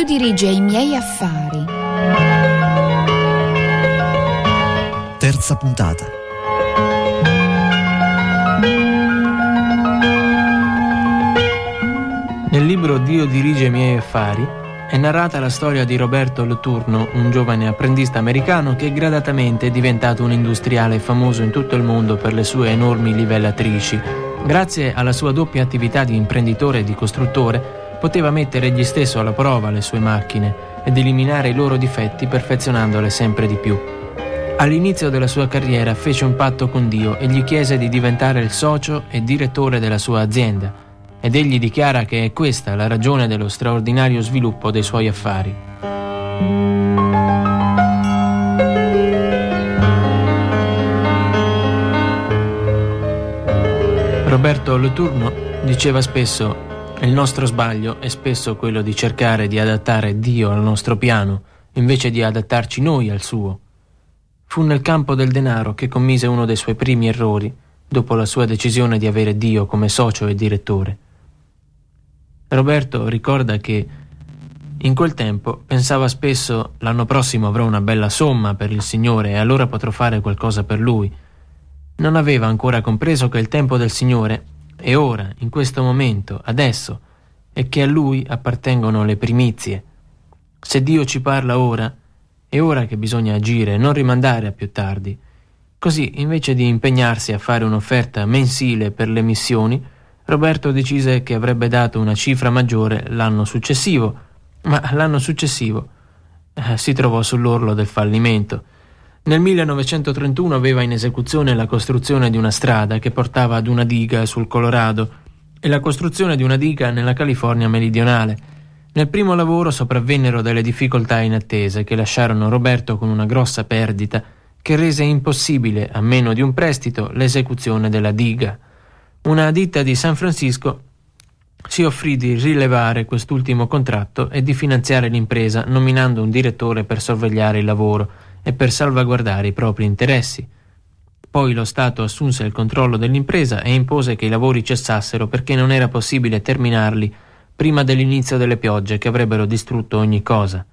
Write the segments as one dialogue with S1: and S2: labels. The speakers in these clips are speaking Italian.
S1: Dio dirige i miei affari.
S2: Terza puntata.
S3: Nel libro Dio dirige i miei affari è narrata la storia di Roberto Letourneau, un giovane apprendista americano che gradatamente è diventato un industriale famoso in tutto il mondo per le sue enormi livellatrici. Grazie alla sua doppia attività di imprenditore e di costruttore, poteva mettere egli stesso alla prova le sue macchine ed eliminare i loro difetti perfezionandole sempre di più. All'inizio della sua carriera fece un patto con Dio e gli chiese di diventare il socio e direttore della sua azienda, ed egli dichiara che è questa la ragione dello straordinario sviluppo dei suoi affari. Roberto Letourneau diceva spesso: il nostro sbaglio è spesso quello di cercare di adattare Dio al nostro piano, invece di adattarci noi al suo. Fu nel campo del denaro che commise uno dei suoi primi errori, dopo la sua decisione di avere Dio come socio e direttore. Roberto ricorda che in quel tempo pensava spesso: l'anno prossimo avrò una bella somma per il Signore e allora potrò fare qualcosa per Lui. Non aveva ancora compreso che il tempo del Signore è ora, in questo momento, adesso, e che a Lui appartengono le primizie. Se Dio ci parla ora, è ora che bisogna agire, non rimandare a più tardi. Così, invece di impegnarsi a fare un'offerta mensile per le missioni, Roberto decise che avrebbe dato una cifra maggiore l'anno successivo, ma l'anno successivo si trovò sull'orlo del fallimento. Nel 1931 aveva in esecuzione la costruzione di una strada che portava ad una diga sul Colorado e la costruzione di una diga nella California meridionale. Nel primo lavoro sopravvennero delle difficoltà inattese che lasciarono Roberto con una grossa perdita che rese impossibile, a meno di un prestito, l'esecuzione della diga. Una ditta di San Francisco si offrì di rilevare quest'ultimo contratto e di finanziare l'impresa nominando un direttore per sorvegliare il lavoro e per salvaguardare i propri interessi. Poi lo Stato assunse il controllo dell'impresa e impose che i lavori cessassero perché non era possibile terminarli prima dell'inizio delle piogge che avrebbero distrutto ogni cosa.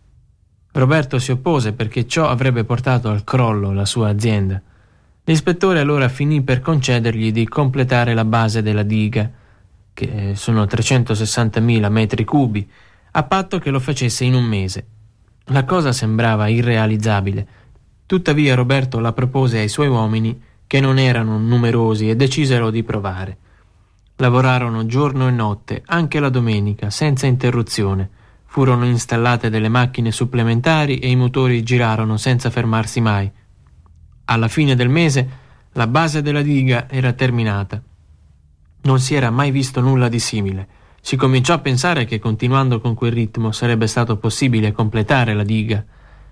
S3: Roberto si oppose perché ciò avrebbe portato al crollo la sua azienda. L'ispettore allora finì per concedergli di completare la base della diga, che sono 360.000 metri cubi, a patto che lo facesse in un mese. La cosa sembrava irrealizzabile. Tuttavia Roberto la propose ai suoi uomini, che non erano numerosi, e decisero di provare. Lavorarono giorno e notte, anche la domenica, senza interruzione. Furono installate delle macchine supplementari e i motori girarono senza fermarsi mai. Alla fine del mese la base della diga era terminata. Non si era mai visto nulla di simile. Si cominciò a pensare che continuando con quel ritmo sarebbe stato possibile completare la diga.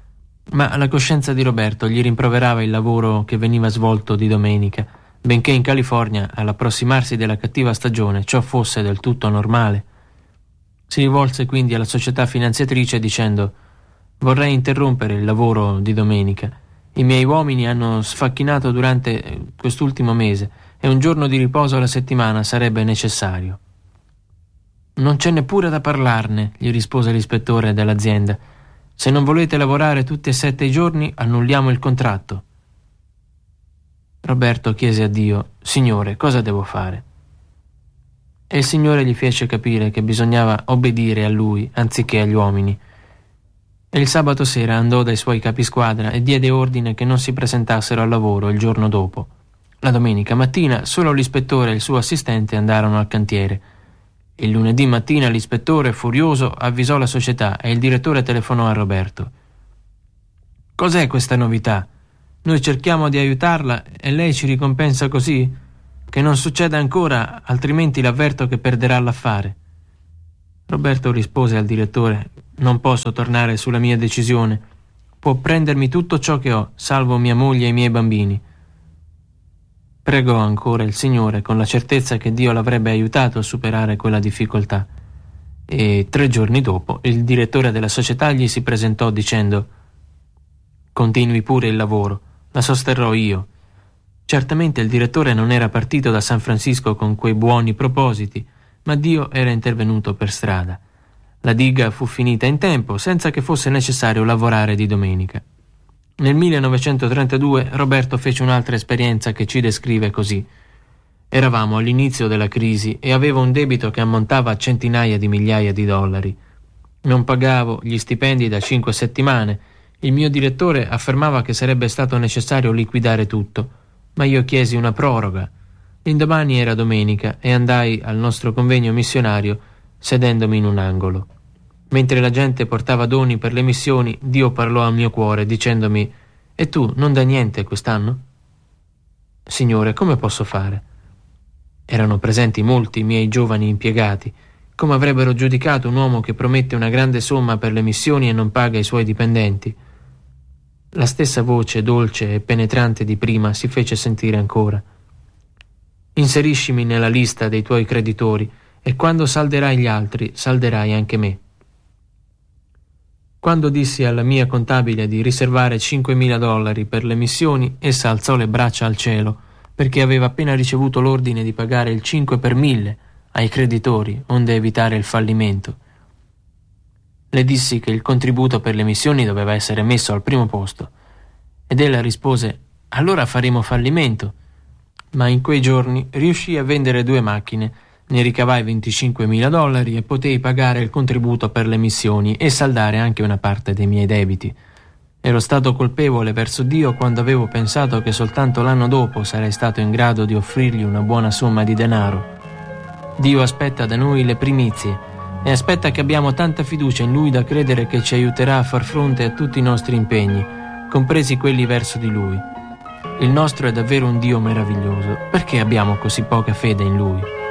S3: Ma la coscienza di Roberto gli rimproverava il lavoro che veniva svolto di domenica, benché in California, all'approssimarsi della cattiva stagione, ciò fosse del tutto normale. Si rivolse quindi alla società finanziatrice dicendo: «Vorrei interrompere il lavoro di domenica. I miei uomini hanno sfacchinato durante quest'ultimo mese e un giorno di riposo alla settimana sarebbe necessario». «Non c'è neppure da parlarne», gli rispose l'ispettore dell'azienda. «Se non volete lavorare tutti e 7 i giorni, annulliamo il contratto». Roberto chiese a Dio: «Signore, cosa devo fare?» E il Signore gli fece capire che bisognava obbedire a Lui anziché agli uomini. E il sabato sera andò dai suoi capisquadra e diede ordine che non si presentassero al lavoro il giorno dopo. La domenica mattina solo l'ispettore e il suo assistente andarono al cantiere. Il lunedì mattina l'ispettore, furioso, avvisò la società e il direttore telefonò a Roberto. «Cos'è questa novità? Noi cerchiamo di aiutarla e lei ci ricompensa così? Che non succeda ancora, altrimenti l'avverto che perderà l'affare». Roberto rispose al direttore: «Non posso tornare sulla mia decisione. Può prendermi tutto ciò che ho, salvo mia moglie e i miei bambini». Pregò ancora il Signore con la certezza che Dio l'avrebbe aiutato a superare quella difficoltà. E 3 giorni dopo il direttore della società gli si presentò dicendo: «Continui pure il lavoro, la sosterrò io». Certamente il direttore non era partito da San Francisco con quei buoni propositi, ma Dio era intervenuto per strada. La diga fu finita in tempo, senza che fosse necessario lavorare di domenica. Nel 1932 Roberto fece un'altra esperienza che ci descrive così. Eravamo all'inizio della crisi e avevo un debito che ammontava a centinaia di migliaia di dollari. Non pagavo gli stipendi da 5 settimane. Il mio direttore affermava che sarebbe stato necessario liquidare tutto, ma io chiesi una proroga. L'indomani era domenica e andai al nostro convegno missionario sedendomi in un angolo. Mentre la gente portava doni per le missioni, Dio parlò al mio cuore dicendomi: «E tu non dai niente quest'anno?» «Signore, come posso fare?» Erano presenti molti miei giovani impiegati. Come avrebbero giudicato un uomo che promette una grande somma per le missioni e non paga i suoi dipendenti? La stessa voce dolce e penetrante di prima si fece sentire ancora. «Inseriscimi nella lista dei tuoi creditori e quando salderai gli altri, salderai anche me». Quando dissi alla mia contabile di riservare $5.000 per le missioni, essa alzò le braccia al cielo, perché aveva appena ricevuto l'ordine di pagare il 5 per 1000 ai creditori, onde evitare il fallimento. Le dissi che il contributo per le missioni doveva essere messo al primo posto, ed ella rispose: «Allora faremo fallimento». Ma in quei giorni riuscii a vendere 2 macchine, ne ricavai $25.000 e potei pagare il contributo per le missioni e saldare anche una parte dei miei debiti. Ero stato colpevole verso Dio quando avevo pensato che soltanto l'anno dopo sarei stato in grado di offrirgli una buona somma di denaro. Dio aspetta da noi le primizie e aspetta che abbiamo tanta fiducia in Lui da credere che ci aiuterà a far fronte a tutti i nostri impegni, compresi quelli verso di Lui. Il nostro è davvero un Dio meraviglioso. Perché abbiamo così poca fede in Lui?